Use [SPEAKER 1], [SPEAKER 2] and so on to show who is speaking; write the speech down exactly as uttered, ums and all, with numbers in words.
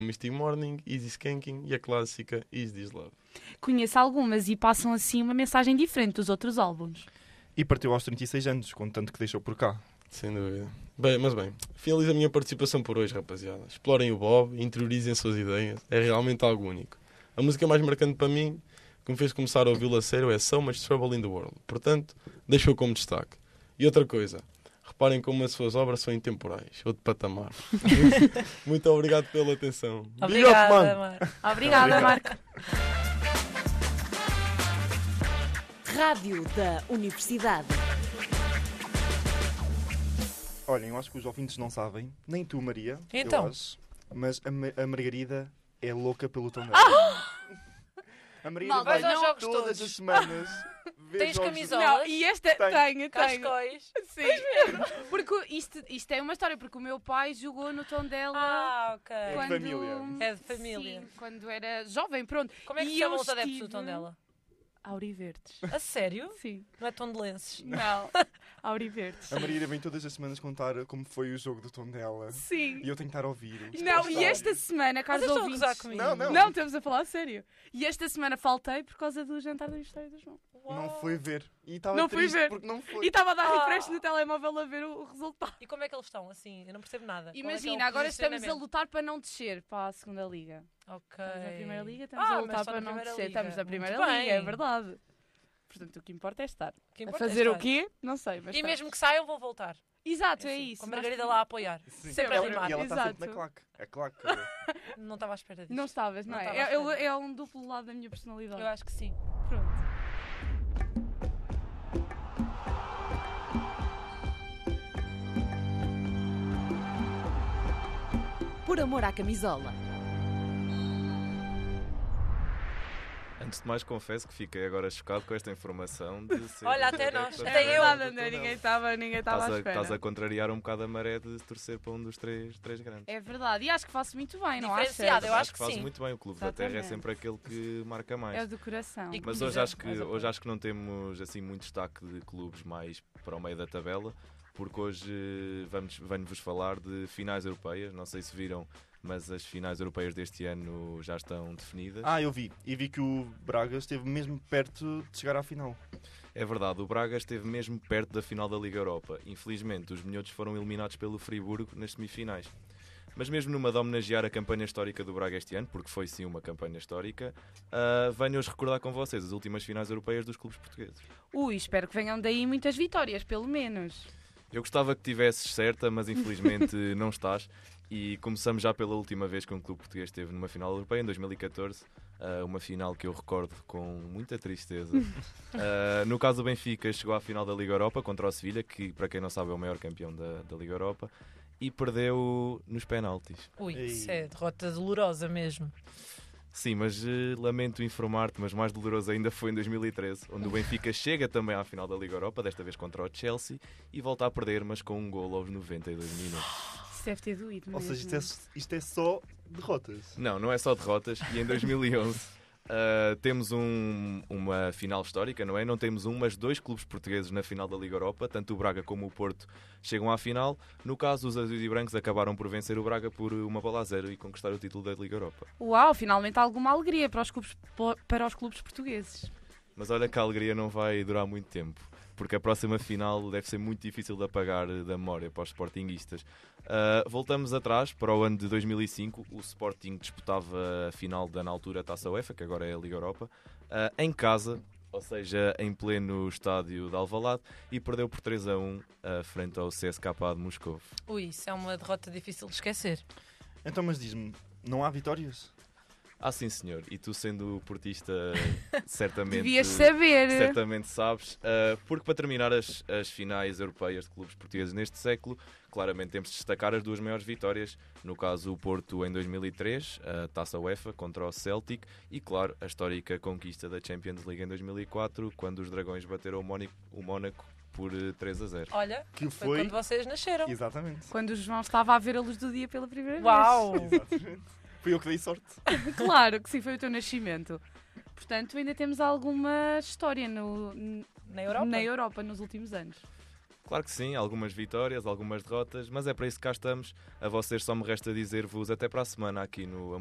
[SPEAKER 1] Misty Morning, Easy Skanking e a clássica Is This Love.
[SPEAKER 2] Conheço algumas e passam assim uma mensagem diferente dos outros álbuns.
[SPEAKER 3] E partiu aos trinta e seis anos, com tanto que deixou por cá.
[SPEAKER 1] Sem dúvida. Bem, mas bem, finalizo a minha participação por hoje, rapaziada. Explorem o Bob, interiorizem suas ideias. É realmente algo único. A música mais marcante para mim, que me fez começar a ouvi-lo a sério, é So Much Trouble in the World. Portanto, deixo-o como destaque. E outra coisa, reparem como as suas obras são intemporais, ou de patamar. Muito obrigado pela atenção.
[SPEAKER 4] Obrigada, Marco.
[SPEAKER 2] Obrigada, Marco.
[SPEAKER 5] Rádio da Universidade.
[SPEAKER 3] Olhem, eu acho que os ouvintes não sabem, nem tu, Maria,
[SPEAKER 4] Então?
[SPEAKER 3] eu acho, mas a, Ma- a Margarida é louca pelo tom dela. A Margarida
[SPEAKER 2] Malta,
[SPEAKER 3] vai
[SPEAKER 4] vais aos jogos
[SPEAKER 3] todas
[SPEAKER 4] todos.
[SPEAKER 3] as semanas ver
[SPEAKER 4] Tens
[SPEAKER 3] jogos-
[SPEAKER 4] camisola?
[SPEAKER 2] Não, e esta
[SPEAKER 3] Tenho.
[SPEAKER 2] tenho, tenho.
[SPEAKER 4] Cascóis.
[SPEAKER 2] Sim. Porque isto, isto é uma história, porque o meu pai jogou no tom dela
[SPEAKER 4] Ah, ok.
[SPEAKER 3] de
[SPEAKER 2] quando...
[SPEAKER 3] família.
[SPEAKER 4] É de família.
[SPEAKER 2] Sim, quando era jovem, pronto.
[SPEAKER 4] Como é que
[SPEAKER 2] E
[SPEAKER 4] se chama
[SPEAKER 2] eu
[SPEAKER 4] os adeptos
[SPEAKER 2] estive-
[SPEAKER 4] do tom dela?
[SPEAKER 2] Auriverdes.
[SPEAKER 4] A sério?
[SPEAKER 2] Sim.
[SPEAKER 4] Não é tom de lenços?
[SPEAKER 2] Não. Auriverdes.
[SPEAKER 3] A Margarida vem todas as semanas contar como foi o jogo do tom dela.
[SPEAKER 2] Sim.
[SPEAKER 3] E eu tenho que estar a ouvir. os
[SPEAKER 2] Não,
[SPEAKER 3] teus
[SPEAKER 2] e esta
[SPEAKER 3] histórias.
[SPEAKER 2] semana, caros
[SPEAKER 4] Vocês estão a
[SPEAKER 2] ouvintes...
[SPEAKER 4] gozar comigo?
[SPEAKER 3] Não, não.
[SPEAKER 2] Não, estamos a falar a sério. E esta semana faltei por causa do jantar do Aniversário do João.
[SPEAKER 3] Não
[SPEAKER 4] Uau.
[SPEAKER 3] foi ver. E estava
[SPEAKER 2] Não fui
[SPEAKER 3] triste
[SPEAKER 2] ver.
[SPEAKER 3] porque não
[SPEAKER 2] E
[SPEAKER 3] foi.
[SPEAKER 2] estava a dar
[SPEAKER 4] Ah.
[SPEAKER 2] refresh no telemóvel a ver o, o resultado.
[SPEAKER 4] E como é que eles estão? Assim, eu não percebo nada. Qual é que é o
[SPEAKER 2] Imagina, agora estamos a
[SPEAKER 4] posicionamento?
[SPEAKER 2] lutar para não descer para a segunda liga.
[SPEAKER 4] Ok.
[SPEAKER 2] Estamos na primeira liga, estamos
[SPEAKER 4] Ah,
[SPEAKER 2] a
[SPEAKER 4] mas
[SPEAKER 2] lutar
[SPEAKER 4] estão
[SPEAKER 2] para
[SPEAKER 4] na
[SPEAKER 2] não
[SPEAKER 4] primeira
[SPEAKER 2] descer.
[SPEAKER 4] liga.
[SPEAKER 2] Estamos na
[SPEAKER 4] Muito
[SPEAKER 2] primeira
[SPEAKER 4] bem.
[SPEAKER 2] liga, é verdade. Portanto, o que importa é estar.
[SPEAKER 4] O que
[SPEAKER 2] A
[SPEAKER 4] importa é
[SPEAKER 2] fazer o
[SPEAKER 4] estar.
[SPEAKER 2] quê? Não sei, mas
[SPEAKER 4] E
[SPEAKER 2] está.
[SPEAKER 4] mesmo que saiam, vão voltar.
[SPEAKER 2] Exato, é
[SPEAKER 4] Assim,
[SPEAKER 2] isso.
[SPEAKER 4] Com a
[SPEAKER 2] Nós-
[SPEAKER 4] Margarida lá a apoiar.
[SPEAKER 3] Sim.
[SPEAKER 4] Sempre a
[SPEAKER 3] Ela-
[SPEAKER 4] rimar.
[SPEAKER 3] E ela está sempre na
[SPEAKER 2] Exato.
[SPEAKER 3] claque. A claque.
[SPEAKER 4] Não estava à espera disso.
[SPEAKER 2] Não estavas, não,
[SPEAKER 4] Não
[SPEAKER 2] é?
[SPEAKER 4] estava à
[SPEAKER 2] É,
[SPEAKER 4] espera.
[SPEAKER 2] é- é um duplo lado da minha personalidade.
[SPEAKER 4] Eu acho que sim.
[SPEAKER 2] Pronto.
[SPEAKER 5] Por amor à camisola.
[SPEAKER 6] Antes de mais, confesso que fiquei agora chocado com esta informação de ser...
[SPEAKER 4] Olha, até nós.
[SPEAKER 6] de-
[SPEAKER 4] Até
[SPEAKER 2] É
[SPEAKER 4] eu.
[SPEAKER 2] verdade, André, ninguém estava ninguém estava
[SPEAKER 6] Estás
[SPEAKER 2] à
[SPEAKER 6] a,
[SPEAKER 2] espera.
[SPEAKER 6] estás a contrariar um bocado a maré de torcer para um dos três, três grandes.
[SPEAKER 2] É verdade, e acho que faço muito bem, não acho?
[SPEAKER 4] Diferenciado, eu acho que
[SPEAKER 6] faz
[SPEAKER 4] sim.
[SPEAKER 6] muito bem. O Clube da Terra é
[SPEAKER 2] Exatamente.
[SPEAKER 6] sempre aquele que marca mais.
[SPEAKER 2] É o do coração.
[SPEAKER 4] E que-
[SPEAKER 6] Mas
[SPEAKER 4] me
[SPEAKER 6] hoje
[SPEAKER 4] dizem,
[SPEAKER 6] acho, que,
[SPEAKER 4] mais ou
[SPEAKER 6] hoje
[SPEAKER 4] menos.
[SPEAKER 6] acho que não temos assim muito destaque de clubes mais para o meio da tabela, porque hoje eh, vamos, venho-vos falar de finais europeias. Não sei se viram, mas as finais europeias deste ano já estão definidas.
[SPEAKER 3] Ah, eu vi. E vi que o Braga esteve mesmo perto de chegar à final.
[SPEAKER 6] É verdade, o Braga esteve mesmo perto da final da Liga Europa. Infelizmente, os minhotos foram eliminados pelo Friburgo nas semifinais. Mas mesmo numa de homenagear a campanha histórica do Braga este ano, porque foi sim uma campanha histórica, uh, venho-os recordar com vocês as últimas finais europeias dos clubes portugueses.
[SPEAKER 2] Ui, espero que venham daí muitas vitórias, pelo menos.
[SPEAKER 6] Eu gostava que tivesses certa, mas infelizmente não estás. E começamos já pela última vez que um clube português esteve numa final europeia, em dois mil e catorze. Uh, uma final que eu recordo com muita tristeza. Uh, no caso do Benfica, chegou à final da Liga Europa contra o Sevilha, que para quem não sabe é o maior campeão da, da Liga Europa, e perdeu nos penaltis.
[SPEAKER 4] Ui,
[SPEAKER 3] Ei.
[SPEAKER 4] isso é derrota dolorosa mesmo.
[SPEAKER 6] Sim, mas uh, lamento informar-te, mas mais doloroso ainda foi em dois mil e treze, onde o Benfica chega também à final da Liga Europa, desta vez contra o Chelsea, e volta a perder, mas com um golo aos noventa e dois minutos.
[SPEAKER 2] Isso deve ter doído
[SPEAKER 3] Ou
[SPEAKER 2] mesmo.
[SPEAKER 3] seja, isto é, isto é só derrotas.
[SPEAKER 6] Não, não é só derrotas, e em dois mil e onze uh, temos um- uma final histórica, não é? Não temos um, mas dois clubes portugueses na final da Liga Europa, tanto o Braga como o Porto chegam à final. No caso, os azuis e brancos acabaram por vencer o Braga por uma bola a zero e conquistar o título da Liga Europa.
[SPEAKER 2] Uau, finalmente há alguma alegria para os clubes, para os clubes portugueses.
[SPEAKER 6] Mas olha que a alegria não vai durar muito tempo, porque a próxima final deve ser muito difícil de apagar da memória para os sportinguistas. Uh, voltamos atrás, para o ano de dois mil e cinco, o Sporting disputava a final da, na altura, Taça UEFA, que agora é a Liga Europa, uh, em casa, ou seja, em pleno estádio de Alvalade, e perdeu por três a um uh, frente ao C S K A de Moscou.
[SPEAKER 4] Ui, isso é uma derrota difícil de esquecer.
[SPEAKER 3] Então, mas diz-me, não há vitórias?
[SPEAKER 6] Ah, sim, senhor. E tu, sendo portista, certamente...
[SPEAKER 2] Devias saber.
[SPEAKER 6] Certamente sabes, uh, porque para terminar as, as finais europeias de clubes portugueses neste século, claramente temos de destacar as duas maiores vitórias. No caso, o Porto em dois mil e três, a Taça UEFA contra o Celtic, e claro, a histórica conquista da Champions League em dois mil e quatro, quando os Dragões bateram o Mónaco, o Mónaco por uh, três a zero.
[SPEAKER 4] Olha,
[SPEAKER 3] Que
[SPEAKER 4] foi,
[SPEAKER 3] foi...
[SPEAKER 4] quando vocês nasceram.
[SPEAKER 3] Exatamente.
[SPEAKER 2] Quando o João estava a ver a luz do dia pela primeira
[SPEAKER 4] Uau!
[SPEAKER 3] Exatamente. Fui eu que dei sorte.
[SPEAKER 2] vez. Claro que sim, foi o teu nascimento. Portanto, ainda temos alguma história no,
[SPEAKER 4] Na Europa?
[SPEAKER 2] na Europa nos últimos anos.
[SPEAKER 6] Claro que sim, algumas vitórias, algumas derrotas, mas é para isso que cá estamos. A vocês só me resta dizer-vos até para a semana aqui no